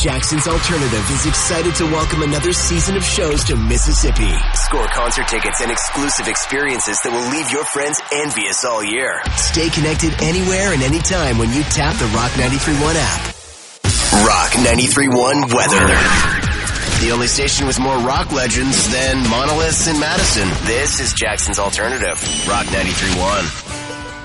Jackson's Alternative is excited to welcome another season of shows to Mississippi. Score concert tickets and exclusive experiences that will leave your friends envious all year. Stay connected anywhere and anytime when you tap the Rock 93.1 app. Rock 93.1 weather. The only station with more rock legends than monoliths in Madison. This is Jackson's Alternative. Rock 93.1.